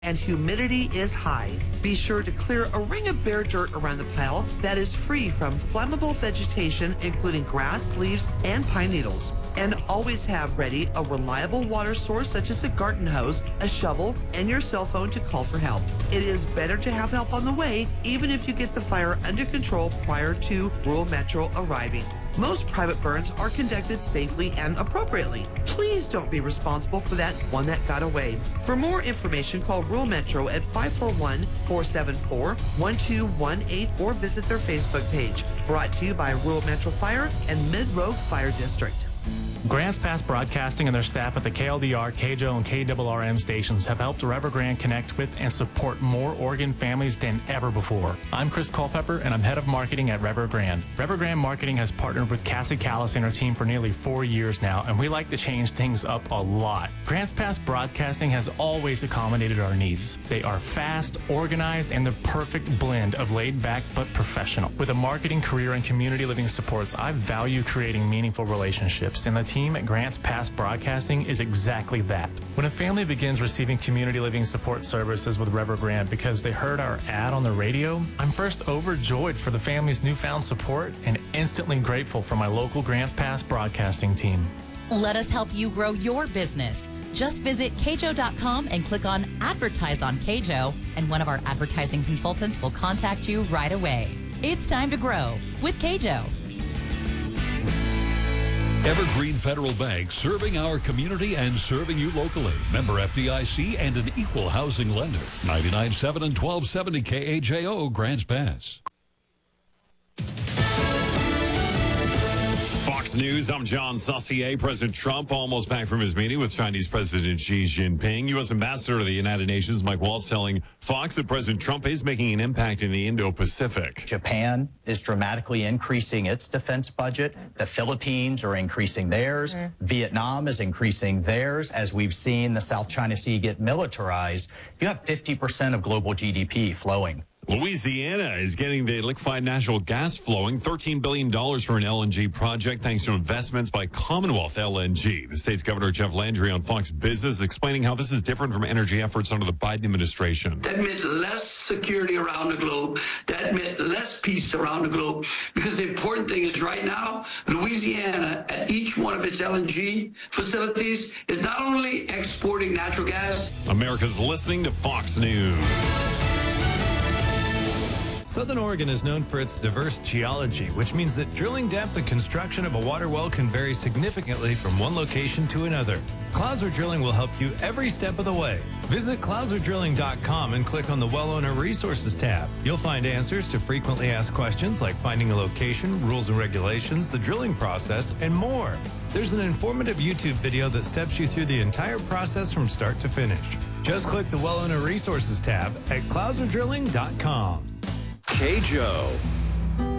and humidity is high. Be sure to clear a ring of bare dirt around the pile that is free from flammable vegetation, including grass, leaves, and pine needles. And always have ready a reliable water source such as a garden hose, a shovel, and your cell phone to call for help. It is better to have help on the way, even if you get the fire under control prior to Rural Metro arriving. Most private burns are conducted safely and appropriately. Please don't be responsible for that one that got away. For more information, call Rural Metro at 541-474-1218 or visit their Facebook page. Brought to you by Rural Metro Fire and Mid-Road Fire District. Grants Pass Broadcasting and their staff at the KLDR, KJO, and KRRM stations have helped Rever Grand connect with and support more Oregon families than ever before. I'm Chris Culpepper, and I'm head of marketing at Rever Grand. Rever Grand Marketing has partnered with Cassie Callis and her team for nearly 4 years now, and we like to change things up a lot. Grants Pass Broadcasting has always accommodated our needs. They are fast, organized, and the perfect blend of laid-back but professional. With a marketing career and community living supports, I value creating meaningful relationships, and the team at Grants Pass Broadcasting is exactly that. When a family begins receiving community living support services with Rever Grand because they heard our ad on the radio, I'm first overjoyed for the family's newfound support and instantly grateful for my local Grants Pass Broadcasting team. Let us help you grow your business. Just visit kjo.com and click on Advertise on KJO, and one of our advertising consultants will contact you right away. It's time to grow with KJO. Evergreen Federal Bank, serving our community and serving you locally. Member FDIC and an equal housing lender. 99.7 and 1270 KAJO, Grants Pass. Fox News, I'm John Saucier. President Trump almost back from his meeting with Chinese President Xi Jinping. U.S. Ambassador to the United Nations, Mike Waltz, telling Fox that President Trump is making an impact in the Indo-Pacific. Japan is dramatically increasing its defense budget. The Philippines are increasing theirs. Vietnam is increasing theirs. As we've seen the South China Sea get militarized, you have 50% of global GDP flowing. Louisiana is getting the liquefied natural gas flowing, $13 billion for an LNG project thanks to investments by Commonwealth LNG. The state's Governor Jeff Landry on Fox Business explaining how this is different from energy efforts under the Biden administration. That meant less security around the globe. That meant less peace around the globe. Because the important thing is right now, Louisiana, at each one of its LNG facilities, is not only exporting natural gas. America's listening to Fox News. Southern Oregon is known for its diverse geology, which means that drilling depth and construction of a water well can vary significantly from one location to another. Clouser Drilling will help you every step of the way. Visit clouserdrilling.com and click on the Well Owner Resources tab. You'll find answers to frequently asked questions like finding a location, rules and regulations, the drilling process, and more. There's an informative YouTube video that steps you through the entire process from start to finish. Just click the Well Owner Resources tab at clouserdrilling.com. KJO.